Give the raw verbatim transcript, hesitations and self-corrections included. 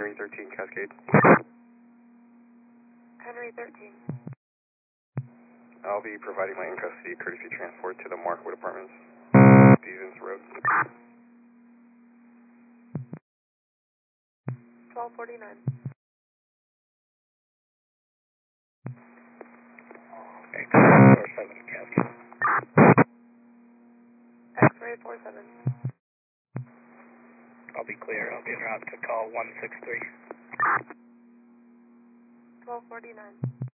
Henry thirteen, Cascade. Henry thirteen. I'll be providing my in-custody courtesy transport to the Markwood Apartments, Stevens Road. twelve forty-nine. X-ray four seven, Cascade. X-ray four seven. I'll be clear. I'll be en route to call one six three. twelve forty-nine.